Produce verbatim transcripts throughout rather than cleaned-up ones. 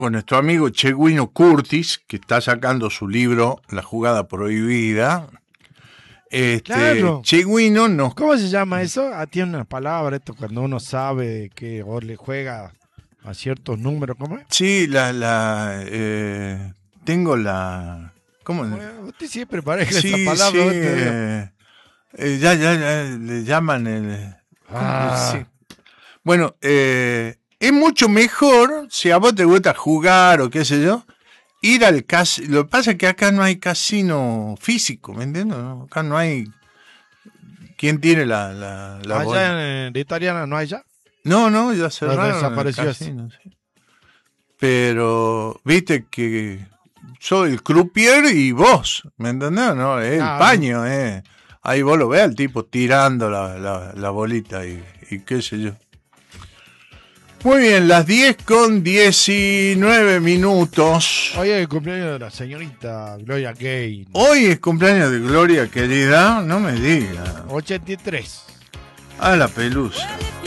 con nuestro amigo Chewino Curtis, que está sacando su libro La Jugada Prohibida. Este, Claro. Chewino nos... ¿Cómo se llama eso? Ah, tiene una palabra esto cuando uno sabe que o le juega a ciertos números, ¿cómo es? Sí, la... la eh, tengo la... ¿Cómo? Bueno, usted siempre parece Sí, esa palabra. sí, Usted, eh, eh, ya, ya, ya le llaman el... Ah. Sí. Bueno, eh, es mucho mejor, si a vos te gusta jugar o qué sé yo, ir al casino. Lo que pasa es que acá no hay casino físico, ¿me entiendes? ¿No? Acá no hay... ¿Quién tiene la... la, la Allá bola? en, de italiana no hay ya. No, no, ya cerraron desapareció el casino, sí. Pero, viste que soy el croupier y vos, ¿me entendés? No, es el Ah, paño, eh. Ahí vos lo ves al tipo tirando la, la, la bolita y, y qué sé yo. Muy bien, las diez con diecinueve minutos. Hoy es el cumpleaños de la señorita Gloria Gaynor. Hoy es cumpleaños de Gloria, querida. No me diga. ochenta y tres. A la pelusa.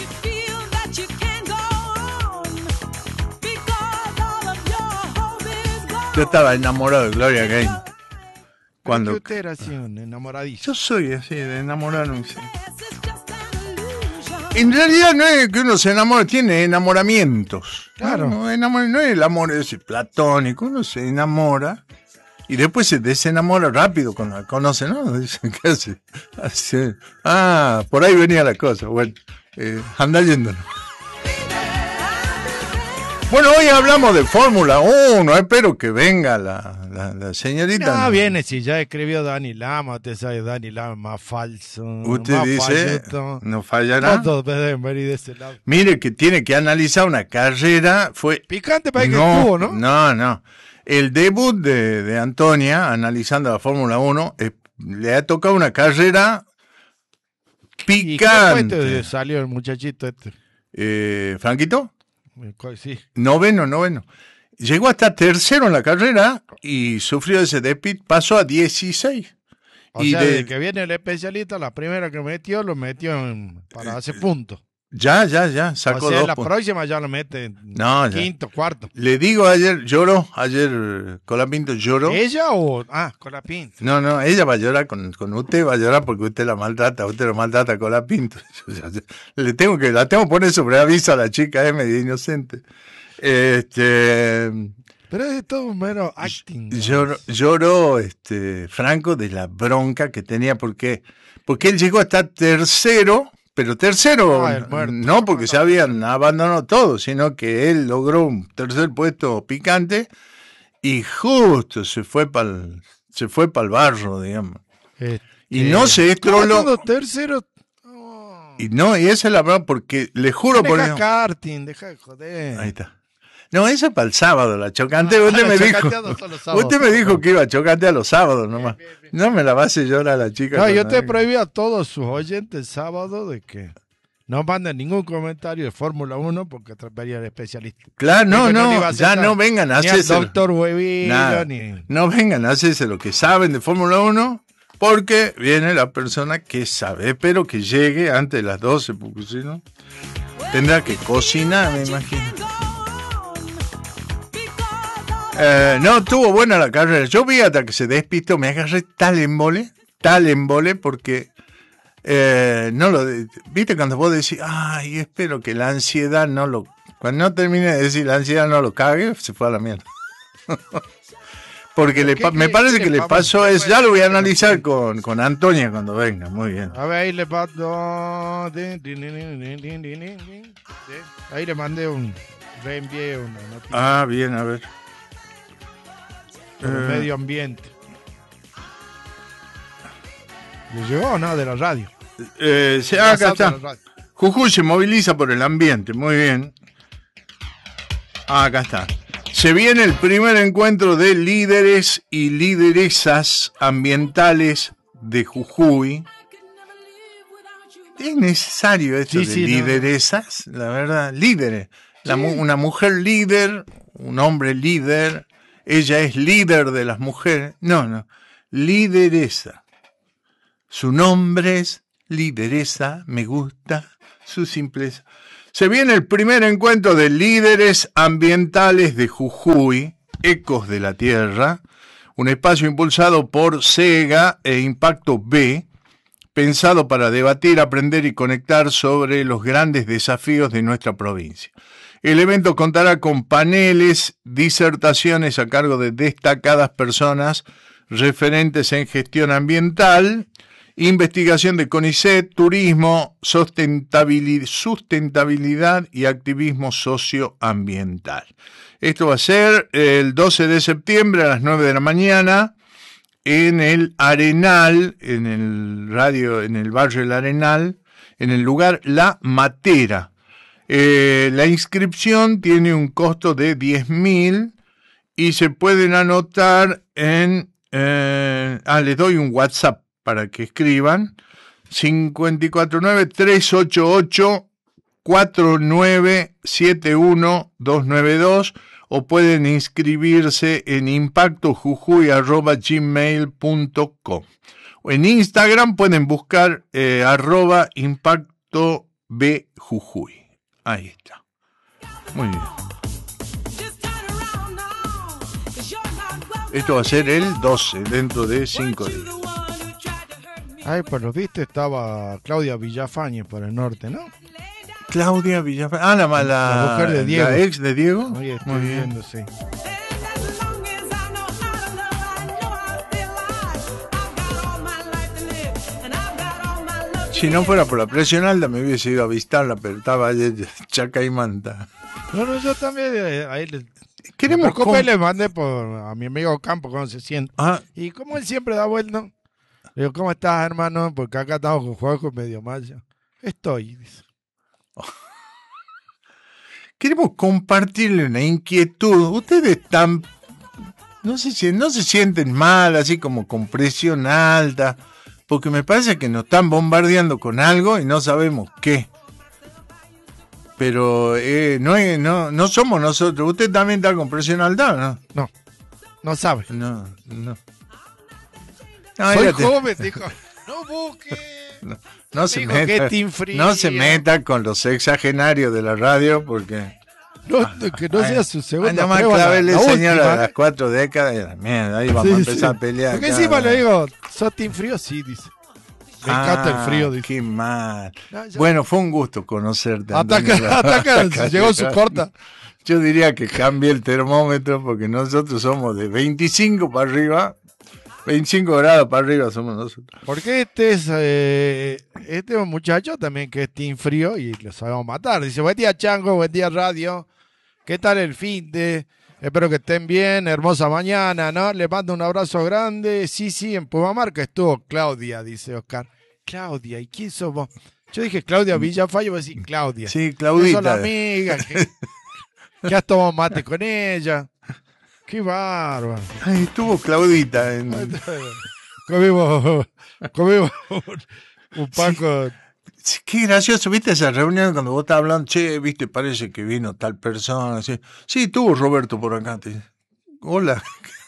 Yo estaba enamorado de Gloria Gaynor. Cuando... ¿Por qué usted era así, un enamoradizo? Yo soy así, de enamorarme. Sí. En realidad no es que uno se enamore, tiene enamoramientos. Claro. No, enamor, no es el amor ese platónico, uno se enamora y después se desenamora rápido cuando la conoce, ¿no? Dicen, ¿qué hace? Hace- Ah, por ahí venía la cosa. Bueno, eh, anda yéndonos. Bueno, hoy hablamos de Fórmula uno, espero que venga la, la, la señorita. No, viene, si ya escribió Dani Lama, usted sabe, Dani Lama más falso. Usted más dice, falluto. no fallará. Todos deben venir de ese lado. Mire que tiene que analizar una carrera, fue... Picante para que no, estuvo, ¿no? No, no. El debut de, de Antonia, analizando la Fórmula uno, eh, le ha tocado una carrera ¿Y qué fue picante. este? Salió el muchachito este. Eh, ¿Franquito? Sí. Noveno, noveno. Llegó hasta tercero en la carrera y sufrió ese despit, pasó a dieciséis. O y sea, de- desde que viene el especialista, la primera que metió, lo metió en- para hacer puntos. Ya, ya, ya, sacó O sea, dos la puntos. próxima ya lo mete en No, ya. quinto, cuarto. Le digo ayer, lloró, ayer Colapinto lloró. ¿Ella o...? Ah, con la pinta. No, no, ella va a llorar con, con usted, va a llorar porque usted la maltrata, usted lo maltrata con la pinta. Le tengo que, la tengo que poner sobre aviso a la chica, es medio inocente. Este, Pero es todo un mero acting. ¿no? lloró, lloró este, Franco de la bronca que tenía, porque, porque él llegó hasta tercero, pero tercero, Ah, el muerto. no porque se habían abandonado todos, sino que él logró un tercer puesto picante y justo se fue para se fue para el barro, digamos. Este, Y no se estroló. ¿cómo tercero? Oh. Y no, y esa es la verdad, porque le juro por Deja Dios. karting, deja de joder. Ahí está. No, eso es para el sábado, la chocante. Ah, usted la me dijo. chocanteada son los sábados. Usted me dijo que iba a chocante a los sábados nomás. No me la va a hacer llorar la chica. No, yo cuando te venga. prohibí a todos sus oyentes el sábado de que no manden ningún comentario de Fórmula uno porque atraparía al especialista. Claro, no, Porque le iba no, a ya aceptar no vengan a Ni al hacerse. doctor Huevillo, Nada. ni... No vengan a hacerse lo que saben de Fórmula uno, porque viene la persona que sabe, pero que llegue antes de las doce, porque si no, tendrá que cocinar, me imagino. Eh, no, estuvo buena la carrera. Yo vi hasta que se despistó, me agarré tal embole, tal embole, porque eh, no lo. de- ¿Viste cuando vos decís, ay, espero que la ansiedad no lo. Cuando no termine de decir la ansiedad no lo cague, se fue a la mierda. Porque le ¿Qué- pa- me qué- parece qué que le le pasa? pasó ¿Qué eso. fue? Ya lo voy a analizar con, con Antonia cuando venga. Muy bien. A ver, ahí le mando... din, din, din, din, din, din, din, din, din. Ahí le mandé un... Reenvié una noticia Ah, bien, a ver. por el eh. medio ambiente. ¿Le llegó o no de la radio? Eh, se- ah, acá WhatsApp de está. la radio. Jujuy se moviliza por el ambiente, muy bien. Ah, acá está. Se viene el primer encuentro de líderes y lideresas ambientales de Jujuy. ¿Es necesario esto Sí, de sí, no, lideresas? La verdad, líderes. La Sí. mu- una mujer líder, un hombre líder, ella es líder de las mujeres. No, no, lideresa. Su nombre es lideresa, me gusta su simpleza. Se viene el primer encuentro de líderes ambientales de Jujuy, Ecos de la Tierra, un espacio impulsado por SEGA e Impacto B, pensado para debatir, aprender y conectar sobre los grandes desafíos de nuestra provincia. El evento contará con paneles, disertaciones a cargo de destacadas personas referentes en gestión ambiental, investigación de CONICET, turismo, sustentabilidad, sustentabilidad y activismo socioambiental. Esto va a ser el doce de septiembre a las nueve de la mañana en el Arenal, en el radio, en el barrio El Arenal, en el lugar La Matera. Eh, la inscripción tiene un costo de diez mil y se pueden anotar en... Eh, ah, les doy un WhatsApp para que escriban, cinco cuatro nueve, tres ocho ocho, cuatro nueve siete uno, dos nueve dos, o pueden inscribirse en impactojujuy arroba gmail punto com. O en Instagram pueden buscar eh, arroba impactobjujuy. Ahí está. Muy bien. Esto va a ser el doce, dentro de cinco días. Ay, por lo viste, estaba Claudia Villafañe por el norte, ¿no? Claudia Villafañe. Ah, la, la, la mujer de Diego. La ex de Diego. Muy, Muy bien. Viendo, sí. Si no fuera por la presión alta me hubiese ido a visitarla, pero estaba chaca y manta. No, no, yo también eh, ahí le... Queremos cómo le mandé por a mi amigo Campo cuando se siente. Ah. Y como él siempre da vuelta, le digo, ¿cómo estás, hermano? Porque acá estamos con Juanjo medio mal. Estoy, dice. Queremos compartirle una inquietud. Ustedes están, no se, no se sienten mal, así como con presión alta, porque me parece que nos están bombardeando con algo y no sabemos qué. Pero eh, no, es, no no somos nosotros. ¿Usted también está con presión alta, no? No, no sabe. No, no. no Soy joven, dijo. No busque. No, no se meta. No se meta con los sexagenarios de la radio porque. No, que no sea su segunda prueba. Además, clave señora de las cuatro décadas y la mierda. Ahí vamos sí, a empezar sí. a pelear. Porque encima le digo, ¿sos team frío? Sí, dice. Me ah, encanta el frío. Dice. Qué mal. No, yo... Bueno, fue un gusto conocerte. Ataca, ataca, ataca llegó su corta. Yo diría que cambie el termómetro porque nosotros somos de veinticinco para arriba. veinticinco grados para arriba somos nosotros. Porque este es eh, este es un muchacho también que es team frío y lo sabemos matar. Dice, buen día Chango, buen día radio. ¿Qué tal el fin de? Espero que estén bien, hermosa mañana, ¿no? Le mando un abrazo grande. Sí, sí, en Pumamarca estuvo Claudia, dice Oscar. Claudia, ¿y quién sos vos? Yo dije Claudia Villafañe, voy a decir Claudia. Sí, Claudita. Yo soy la amiga, que, que has tomado mate con ella. Qué bárbaro. Ay, estuvo Claudita. En... comimos, comimos un, un Paco... Sí. Sí, qué gracioso, ¿viste esa reunión cuando vos estás hablando? Che, ¿viste? Parece que vino tal persona. Sí, sí estuvo Roberto por acá. Te... Hola.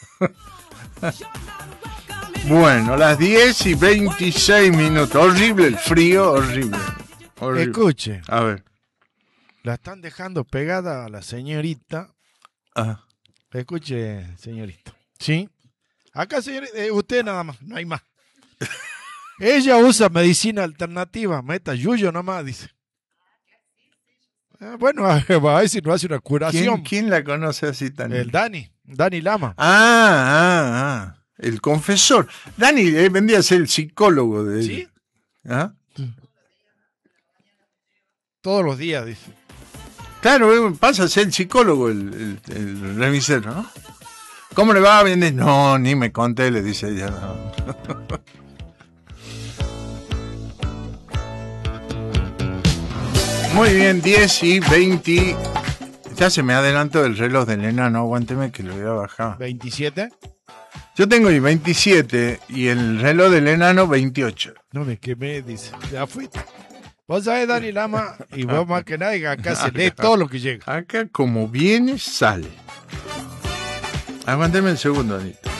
Bueno, las diez y veintiséis minutos. Horrible el frío, horrible. horrible. Escuche. A ver. La están dejando pegada a la señorita. Ah. Escuche, señorita. ¿Sí? Acá, señorita, eh, usted nada más, no hay más. Ella usa medicina alternativa, meta yuyo nomás, dice. Eh, bueno, a ver si no hace una curación. ¿Quién, ¿Quién la conoce así tan? El Dani, Dani Lama. Ah, ah, ah. El confesor. Dani eh, vendría a ser el psicólogo de ¿Sí? ella. ¿Ah? Todos los días, dice. Claro, pasa a ser el psicólogo, el, el, el remisero, ¿no? ¿Cómo le va a vender? No, ni me conté, le dice ella. No. Muy bien, diez y veinte. Ya se me adelantó el reloj de Elena, no aguánteme que lo voy a bajar. ¿veintisiete? Yo tengo el veintisiete y el reloj del enano veintiocho. No me quemé, dice. Ya fuiste. Vos sabés, Dani Lama, y vos más que nadie, acá se lee todo lo que llega. Acá como viene, sale. Aguánteme un segundo, Anita.